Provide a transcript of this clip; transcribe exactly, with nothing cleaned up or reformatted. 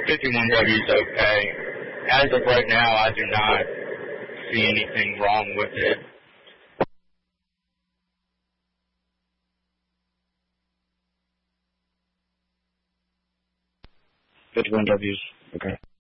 fifty-one W is okay. As of right now, I do not see anything wrong with it. fifty-one W's, okay.